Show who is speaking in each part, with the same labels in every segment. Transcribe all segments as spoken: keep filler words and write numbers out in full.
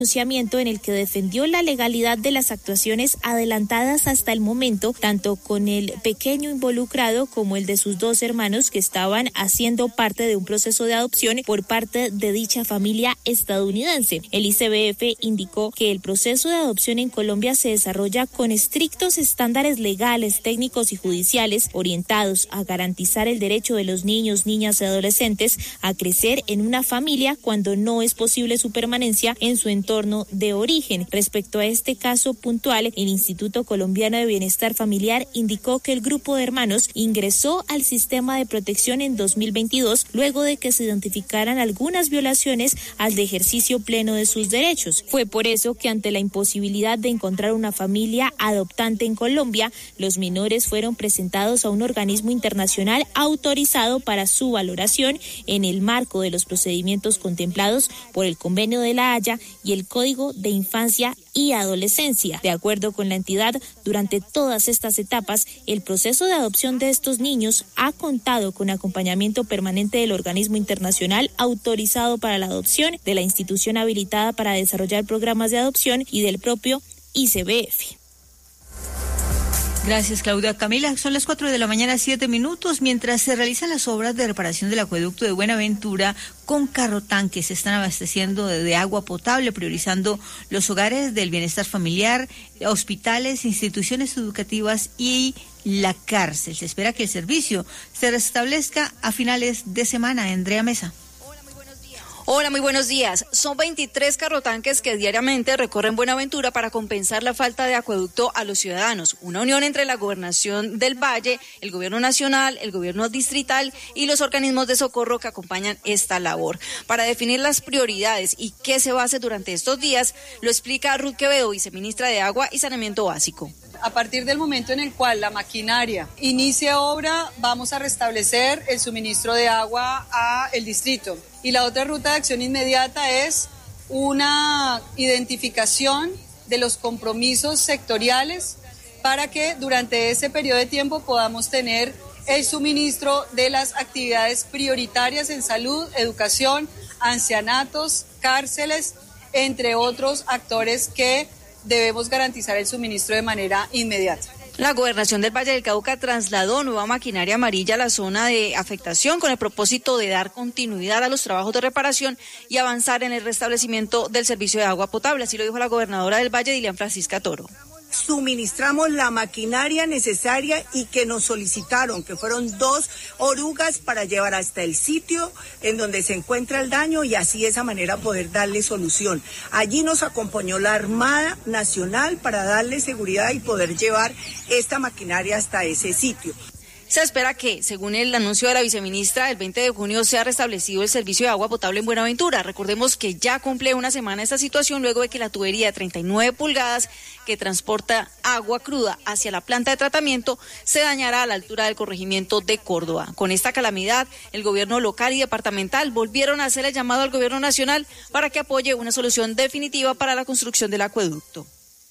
Speaker 1: pronunciamiento en el que defendió la legalidad de las actuaciones adelantadas hasta el momento, tanto con el pequeño involucrado como el de sus dos hermanos que estaban haciendo parte de un proceso de adopción por parte de dicha familia estadounidense. El I C B F indicó que el proceso de adopción en Colombia se desarrolla con estrictos estándares legales, técnicos y judiciales orientados a garantizar el derecho de los niños, niñas y adolescentes a crecer en una familia cuando no es posible su permanencia en su entorno de origen. Respecto a este caso puntual, el Instituto Colombiano de Bienestar Familiar indicó que el grupo de hermanos ingresó al sistema de protección en dos mil veintidós luego de que se identificaran algunas violaciones al de ejercicio pleno de sus derechos. Fue por eso que ante la imposibilidad de encontrar una familia adoptante en Colombia, los menores fueron presentados a un organismo internacional autorizado para su valoración en el marco de los procedimientos contemplados por el Convenio de La Haya y el Código de Infancia y Adolescencia. De acuerdo con la entidad, durante todas estas etapas, el proceso de adopción de estos niños ha contado con acompañamiento permanente del organismo internacional autorizado para la adopción, de la institución habilitada para desarrollar programas de adopción y del propio I C B F.
Speaker 2: Gracias, Claudia. Camila, son las cuatro de la mañana, siete minutos. Mientras se realizan las obras de reparación del acueducto de Buenaventura, con carro tanque se están abasteciendo de, de agua potable, priorizando los hogares del bienestar familiar, hospitales, instituciones educativas y la cárcel. Se espera que el servicio se restablezca a finales de semana. Andrea Mesa.
Speaker 3: Hola, muy buenos días. Son veintitrés carrotanques que diariamente recorren Buenaventura para compensar la falta de acueducto a los ciudadanos. Una unión entre la Gobernación del Valle, el Gobierno Nacional, el Gobierno Distrital y los organismos de socorro que acompañan esta labor. Para definir las prioridades y qué se va a hacer durante estos días, lo explica Ruth Quevedo, viceministra de Agua y Saneamiento Básico.
Speaker 4: A partir del momento en el cual la maquinaria inicie obra, vamos a restablecer el suministro de agua al distrito. Y la otra ruta de acción inmediata es una identificación de los compromisos sectoriales para que durante ese periodo de tiempo podamos tener el suministro de las actividades prioritarias en salud, educación, ancianatos, cárceles, entre otros actores que debemos garantizar el suministro de manera inmediata.
Speaker 3: La Gobernación del Valle del Cauca trasladó nueva maquinaria amarilla a la zona de afectación con el propósito de dar continuidad a los trabajos de reparación y avanzar en el restablecimiento del servicio de agua potable. Así lo dijo la gobernadora del Valle, Dilian Francisca Toro.
Speaker 5: Suministramos la maquinaria necesaria y que nos solicitaron, que fueron dos orugas para llevar hasta el sitio en donde se encuentra el daño y así de esa manera poder darle solución. Allí nos acompañó la Armada Nacional para darle seguridad y poder llevar esta maquinaria hasta ese sitio.
Speaker 3: Se espera que, según el anuncio de la viceministra, el veinte de junio sea restablecido el servicio de agua potable en Buenaventura. Recordemos que ya cumple una semana esta situación luego de que la tubería de treinta y nueve pulgadas que transporta agua cruda hacia la planta de tratamiento se dañara a la altura del corregimiento de Córdoba. Con esta calamidad, el gobierno local y departamental volvieron a hacer el llamado al gobierno nacional para que apoye una solución definitiva para la construcción del acueducto.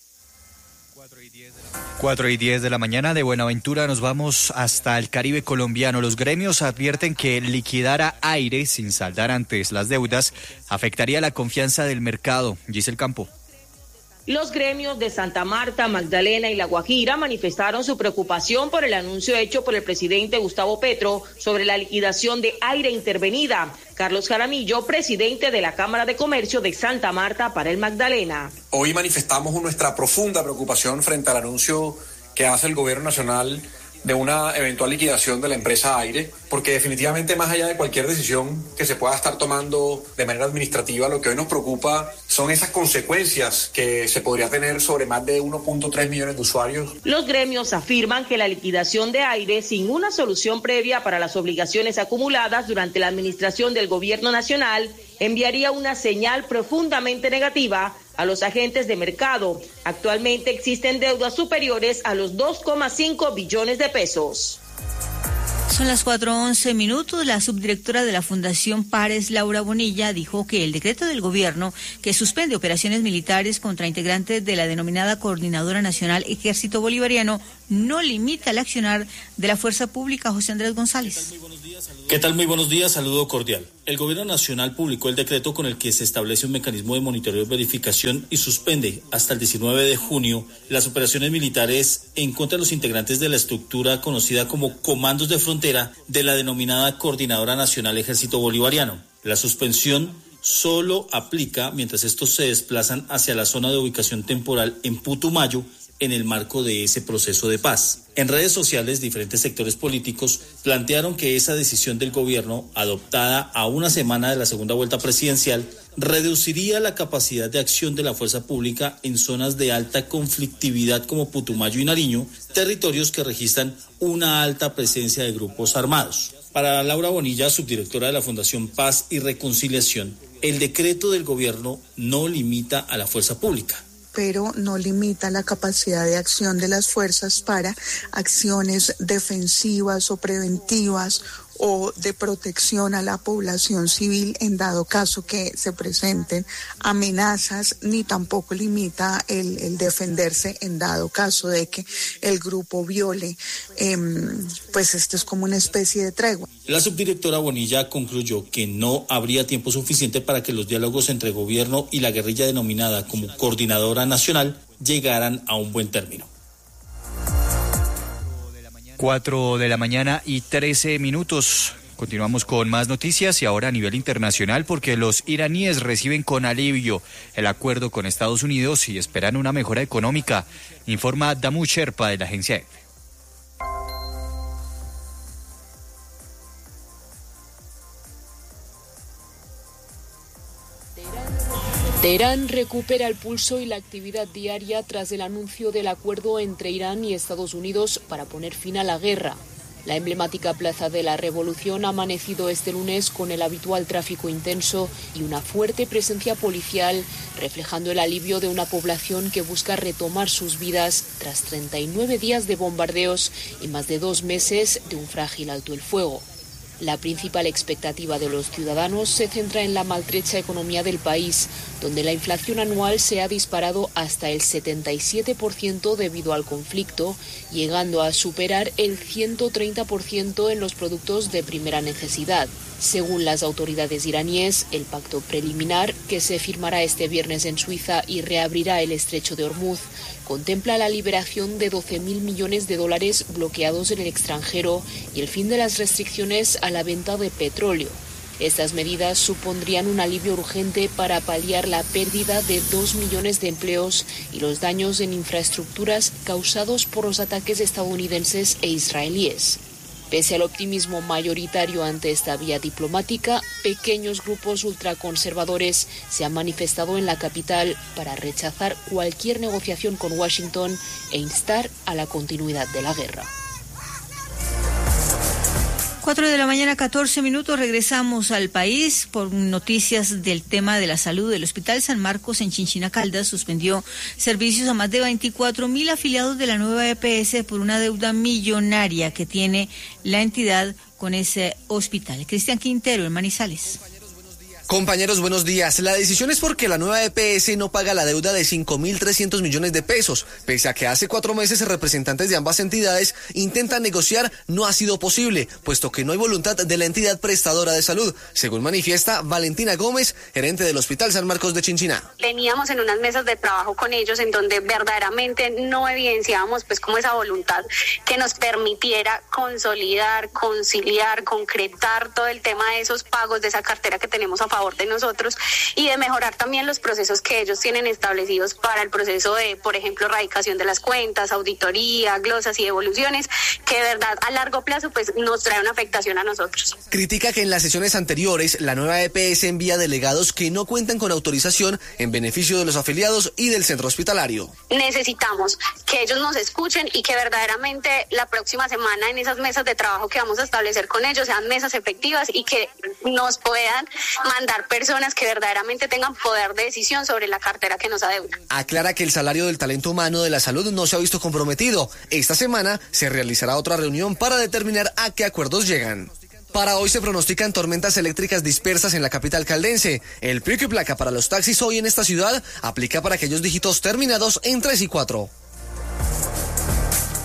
Speaker 6: cuatro y diez de la mañana de Buenaventura nos vamos hasta el Caribe colombiano. Los gremios advierten que liquidar a Aire sin saldar antes las deudas afectaría la confianza del mercado. Giselle Campo.
Speaker 7: Los gremios de Santa Marta, Magdalena y La Guajira manifestaron su preocupación por el anuncio hecho por el presidente Gustavo Petro sobre la liquidación de Aire intervenida. Carlos Jaramillo, presidente de la Cámara de Comercio de Santa Marta para el Magdalena.
Speaker 8: Hoy manifestamos nuestra profunda preocupación frente al anuncio que hace el gobierno nacional de una eventual liquidación de la empresa Aire, porque definitivamente más allá de cualquier decisión que se pueda estar tomando de manera administrativa, lo que hoy nos preocupa son esas consecuencias que se podría tener sobre más de uno punto tres millones de usuarios.
Speaker 7: Los gremios afirman que la liquidación de Aire sin una solución previa para las obligaciones acumuladas durante la administración del gobierno nacional enviaría una señal profundamente negativa a los agentes de mercado. Actualmente existen deudas superiores a los dos coma cinco billones de pesos.
Speaker 2: Son las cuatro once minutos. La subdirectora de la Fundación Pares, Laura Bonilla, dijo que el decreto del gobierno que suspende operaciones militares contra integrantes de la denominada Coordinadora Nacional Ejército Bolivariano no limita el accionar de la fuerza pública. José Andrés González.
Speaker 9: ¿Qué tal? Muy buenos días, saludo cordial. El Gobierno Nacional publicó el decreto con el que se establece un mecanismo de monitoreo y verificación y suspende hasta el diecinueve de junio las operaciones militares en contra de los integrantes de la estructura conocida como Comandos de Frontera de la denominada Coordinadora Nacional Ejército Bolivariano. La suspensión solo aplica mientras estos se desplazan hacia la zona de ubicación temporal en Putumayo, en el marco de ese proceso de paz. En redes sociales, diferentes sectores políticos plantearon que esa decisión del gobierno, adoptada a una semana de la segunda vuelta presidencial, reduciría la capacidad de acción de la fuerza pública en zonas de alta conflictividad como Putumayo y Nariño, territorios que registran una alta presencia de grupos armados. Para Laura Bonilla, subdirectora de la Fundación Paz y Reconciliación, el decreto del gobierno no limita a la fuerza pública,
Speaker 10: pero no limita la capacidad de acción de las fuerzas para acciones defensivas o preventivas o de protección a la población civil en dado caso que se presenten amenazas, ni tampoco limita el, el defenderse en dado caso de que el grupo viole, eh, pues esto es como una especie de tregua.
Speaker 9: La subdirectora Bonilla concluyó que no habría tiempo suficiente para que los diálogos entre gobierno y la guerrilla denominada como Coordinadora Nacional llegaran a un buen término.
Speaker 6: Cuatro de la mañana y trece minutos. Continuamos con más noticias y ahora a nivel internacional porque los iraníes reciben con alivio el acuerdo con Estados Unidos y esperan una mejora económica, informa Damu Sherpa de la agencia E F E.
Speaker 11: Teherán recupera el pulso y la actividad diaria tras el anuncio del acuerdo entre Irán y Estados Unidos para poner fin a la guerra. La emblemática Plaza de la Revolución ha amanecido este lunes con el habitual tráfico intenso y una fuerte presencia policial, reflejando el alivio de una población que busca retomar sus vidas tras treinta y nueve días de bombardeos y más de dos meses de un frágil alto el fuego. La principal expectativa de los ciudadanos se centra en la maltrecha economía del país, donde la inflación anual se ha disparado hasta el setenta y siete por ciento debido al conflicto, llegando a superar el ciento treinta por ciento en los productos de primera necesidad. Según las autoridades iraníes, el pacto preliminar, que se firmará este viernes en Suiza y reabrirá el estrecho de Hormuz, contempla la liberación de doce mil millones de dólares bloqueados en el extranjero y el fin de las restricciones a la venta de petróleo. Estas medidas supondrían un alivio urgente para paliar la pérdida de dos millones de empleos y los daños en infraestructuras causados por los ataques estadounidenses e israelíes. Pese al optimismo mayoritario ante esta vía diplomática, pequeños grupos ultraconservadores se han manifestado en la capital para rechazar cualquier negociación con Washington e instar a la continuidad de la guerra.
Speaker 2: Cuatro de la mañana, catorce minutos, regresamos al país por noticias del tema de la salud. El Hospital San Marcos en Chinchina Caldas suspendió servicios a más de veinticuatro mil afiliados de la nueva E P S por una deuda millonaria que tiene la entidad con ese hospital. Cristian Quintero, en Manizales.
Speaker 12: Compañeros, buenos días. La decisión es porque la nueva E P S no paga la deuda de cinco mil trescientos millones de pesos. Pese a que hace cuatro meses representantes de ambas entidades intentan negociar, no ha sido posible, puesto que no hay voluntad de la entidad prestadora de salud, según manifiesta Valentina Gómez, gerente del Hospital San Marcos de Chinchiná.
Speaker 13: Veníamos en unas mesas de trabajo con ellos en donde verdaderamente no evidenciábamos pues como esa voluntad que nos permitiera consolidar, conciliar, concretar todo el tema de esos pagos, de esa cartera que tenemos a favor favor de nosotros y de mejorar también los procesos que ellos tienen establecidos para el proceso de, por ejemplo, erradicación de las cuentas, auditoría, glosas y devoluciones, que de verdad a largo plazo pues nos trae una afectación a nosotros.
Speaker 12: Critica que en las sesiones anteriores la nueva E P S envía delegados que no cuentan con autorización en beneficio de los afiliados y del centro hospitalario.
Speaker 13: Necesitamos que ellos nos escuchen y que verdaderamente la próxima semana en esas mesas de trabajo que vamos a establecer con ellos sean mesas efectivas y que nos puedan mandar personas que verdaderamente tengan poder de decisión sobre la cartera que nos adeuda.
Speaker 12: Aclara que el salario del talento humano de la salud no se ha visto comprometido. Esta semana se realizará otra reunión para determinar a qué acuerdos llegan. Para hoy se pronostican tormentas eléctricas dispersas en la capital caldense. El pico y placa para los taxis hoy en esta ciudad aplica para aquellos dígitos terminados en tres y cuatro.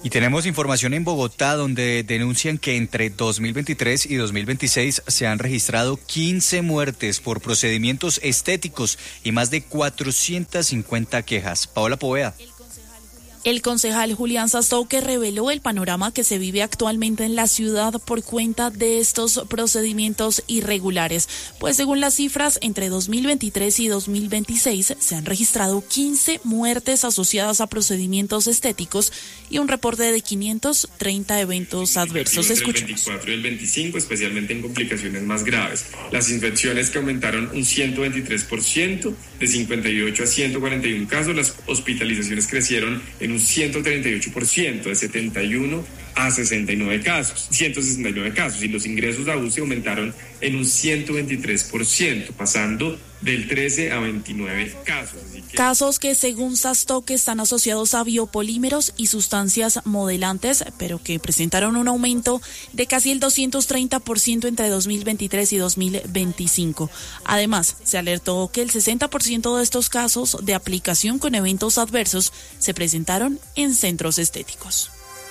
Speaker 6: Y tenemos información en Bogotá donde denuncian que entre dos mil veintitrés y dos mil veintiséis se han registrado quince muertes por procedimientos estéticos y más de cuatrocientas cincuenta quejas. Paola Poveda.
Speaker 14: El concejal Julián Sastouque reveló el panorama que se vive actualmente en la ciudad por cuenta de estos procedimientos irregulares. Pues según las cifras, entre dos mil veintitrés y dos mil veintiséis se han registrado quince muertes asociadas a procedimientos estéticos y un reporte de quinientos treinta eventos adversos. Escuchemos.
Speaker 15: El veinticuatro y el veinticinco, especialmente en complicaciones más graves. Las infecciones que aumentaron un ciento veintitrés por ciento, de cincuenta y ocho a ciento cuarenta y uno casos. Las hospitalizaciones crecieron en un ciento treinta y ocho por ciento, de setenta y uno a sesenta y nueve casos, ciento sesenta y nueve casos, y los ingresos a U C I aumentaron en un ciento veintitrés por ciento, pasando del trece a veintinueve casos. Así que...
Speaker 14: Casos que según Sastouque están asociados a biopolímeros y sustancias modelantes, pero que presentaron un aumento de casi el doscientos treinta por ciento entre dos mil veintitrés y dos mil veinticinco. Además, se alertó que el sesenta por ciento de estos casos de aplicación con eventos adversos se presentaron en centros estéticos.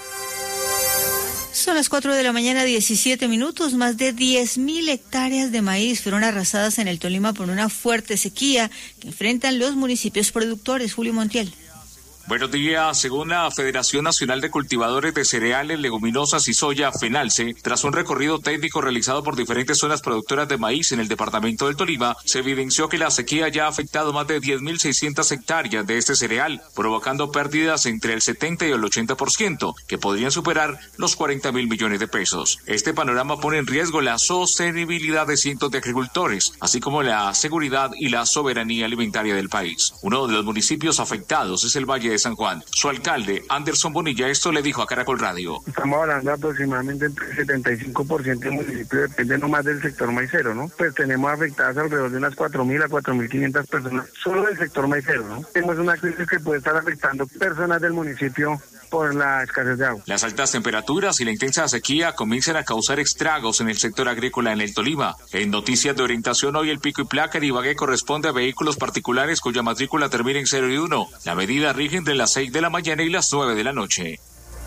Speaker 2: Son las cuatro de la mañana, diecisiete minutos. Más de diez mil hectáreas de maíz fueron arrasadas en el Tolima por una fuerte sequía que enfrentan los municipios productores. Julio Montiel.
Speaker 16: Buenos días. Según la Federación Nacional de Cultivadores de Cereales, Leguminosas y Soya, FENALCE, tras un recorrido técnico realizado por diferentes zonas productoras de maíz en el departamento del Tolima, se evidenció que la sequía ya ha afectado más de diez mil seiscientas hectáreas de este cereal, provocando pérdidas entre el setenta y el ochenta por ciento, que podrían superar los cuarenta mil millones de pesos. Este panorama pone en riesgo la sostenibilidad de cientos de agricultores, así como la seguridad y la soberanía alimentaria del país. Uno de los municipios afectados es el Valle de San Juan. Su alcalde, Anderson Bonilla, esto le dijo a Caracol Radio.
Speaker 17: Estamos hablando de aproximadamente entre el setenta y cinco por ciento del municipio depende nomás del sector maicero, ¿no? Pues tenemos afectadas alrededor de unas cuatro mil a cuatro mil quinientas personas solo del sector maicero, ¿no? Tenemos una crisis que puede estar afectando personas del municipio por la escasez de agua.
Speaker 16: Las altas temperaturas y la intensa sequía comienzan a causar estragos en el sector agrícola en el Tolima. En noticias de orientación hoy, el pico y placa en Ibagué corresponde a vehículos particulares cuya matrícula termina en cero y uno. La medida rige entre las seis de la mañana y las nueve de la noche.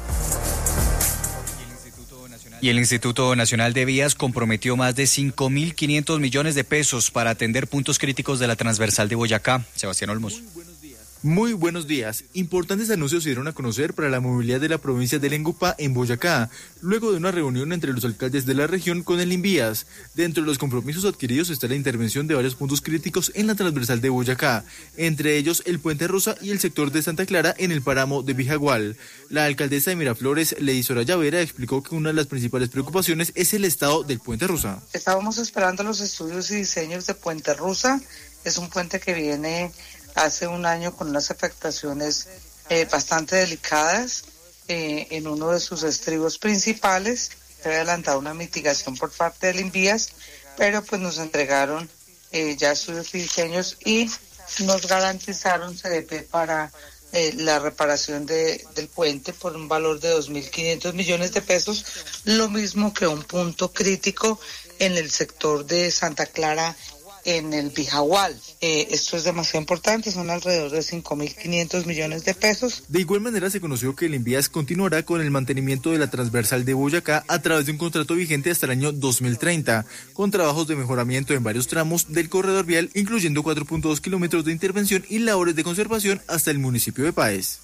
Speaker 6: Y el Instituto Nacional de Vías comprometió más de cinco mil quinientos millones de pesos para atender puntos críticos de la transversal de Boyacá. Sebastián Olmos.
Speaker 18: Muy buenos días. Importantes anuncios se dieron a conocer para la movilidad de la provincia del Engupá en Boyacá, luego de una reunión entre los alcaldes de la región con el INVÍAS. Dentro de los compromisos adquiridos está la intervención de varios puntos críticos en la transversal de Boyacá, entre ellos el Puente Rosa y el sector de Santa Clara en el páramo de Vijagual. La alcaldesa de Miraflores, Lady Soraya Vera, explicó que una de las principales preocupaciones es el estado del Puente Rosa.
Speaker 19: Estábamos esperando los estudios y diseños de Puente Rosa. Es un puente que viene hace un año con unas afectaciones eh, bastante delicadas eh, en uno de sus estribos principales. Se había adelantado una mitigación por parte del INVÍAS, pero pues nos entregaron eh, ya estudios y diseños y nos garantizaron C D P para eh, la reparación de, del puente por un valor de dos mil quinientos millones de pesos, lo mismo que un punto crítico en el sector de Santa Clara, en el Vijagual. Eh, esto es demasiado importante, son alrededor de cinco mil quinientos millones de pesos.
Speaker 18: De igual manera se conoció que el INVÍAS continuará con el mantenimiento de la transversal de Boyacá a través de un contrato vigente hasta el año dos mil treinta, con trabajos de mejoramiento en varios tramos del corredor vial, incluyendo cuatro punto dos kilómetros de intervención y labores de conservación hasta el municipio de Páez.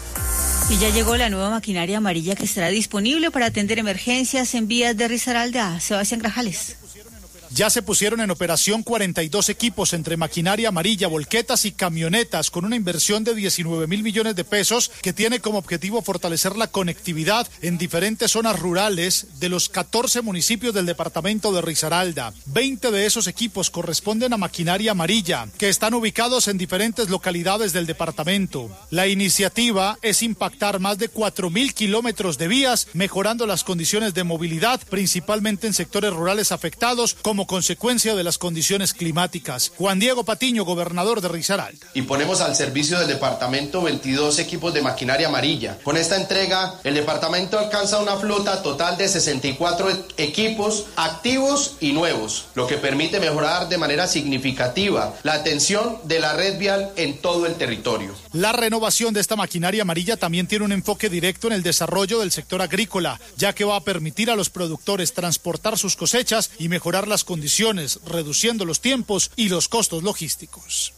Speaker 2: Y ya llegó la nueva maquinaria amarilla que estará disponible para atender emergencias en vías de Risaralda. Sebastián Grajales.
Speaker 20: Ya se pusieron en operación cuarenta y dos equipos entre maquinaria amarilla, volquetas y camionetas con una inversión de diecinueve mil millones de pesos que tiene como objetivo fortalecer la conectividad en diferentes zonas rurales de los catorce municipios del departamento de Risaralda. veinte de esos equipos corresponden a maquinaria amarilla que están ubicados en diferentes localidades del departamento. La iniciativa es impactar más de cuatro mil kilómetros de vías, mejorando las condiciones de movilidad, principalmente en sectores rurales afectados como como consecuencia de las condiciones climáticas. Juan Diego Patiño, gobernador de Risaralda.
Speaker 21: Y ponemos al servicio del departamento veintidós equipos de maquinaria amarilla. Con esta entrega, el departamento alcanza una flota total de sesenta y cuatro equipos activos y nuevos, lo que permite mejorar de manera significativa la atención de la red vial en todo el territorio.
Speaker 20: La renovación de esta maquinaria amarilla también tiene un enfoque directo en el desarrollo del sector agrícola, ya que va a permitir a los productores transportar sus cosechas y mejorar las condiciones, reduciendo los tiempos y los costos logísticos.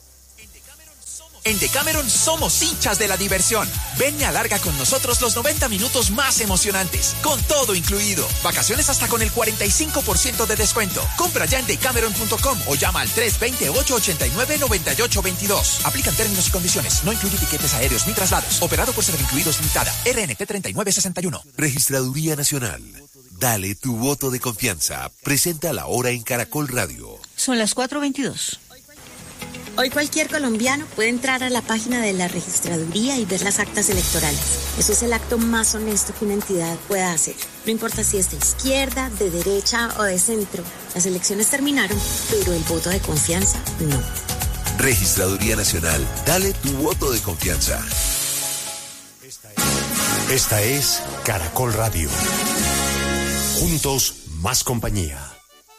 Speaker 22: En Decameron somos hinchas de la diversión. Ven y alarga con nosotros los noventa minutos más emocionantes, con todo incluido. Vacaciones hasta con el cuarenta y cinco por ciento de descuento. Compra ya en decameron punto com o llama al tres dos cero, ocho ocho nueve, nueve ocho dos dos. Aplican términos y condiciones. No incluye tiquetes aéreos ni traslados. Operado por Servincluidos Limitada. R N T treinta y nueve sesenta y uno.
Speaker 23: Registraduría Nacional. Dale tu voto de confianza. Presenta la hora en Caracol Radio.
Speaker 2: Son las cuatro veintidós.
Speaker 24: Hoy cualquier colombiano puede entrar a la página de la registraduría y ver las actas electorales. Eso es el acto más honesto que una entidad pueda hacer. No importa si es de izquierda, de derecha o de centro. Las elecciones terminaron, pero el voto de confianza no.
Speaker 23: Registraduría Nacional. Dale tu voto de confianza.
Speaker 25: Esta es Caracol Radio. Juntos, más compañía.